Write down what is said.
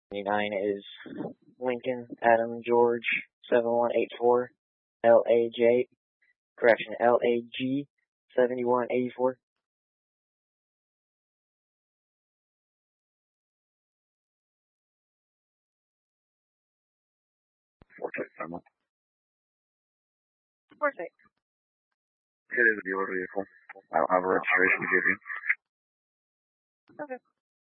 29 is Lincoln Adam George 7184 LAG, correction, LAG 7184. Perfect. Perfect. It is a dealer vehicle. I don't have a registration to give you. Okay.